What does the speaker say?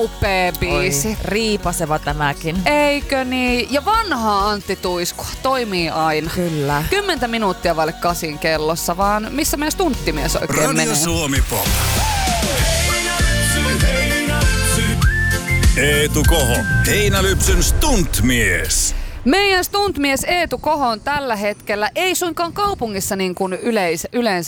upea biisi. Oi, riipaseva tämäkin. Eikö niin? Ja vanhaa Antti Tuiskua toimii aina. Kyllä. 10 minuuttia vaille 8 kellossa, vaan missä meidän stunttimies oikein Radio menee? Suomi Pop. Eetu Koho, Heinälypsyn stuntmies. Meidän stuntmies Eetu Koho on tällä hetkellä, ei suinkaan kaupungissa niin kuin yleensä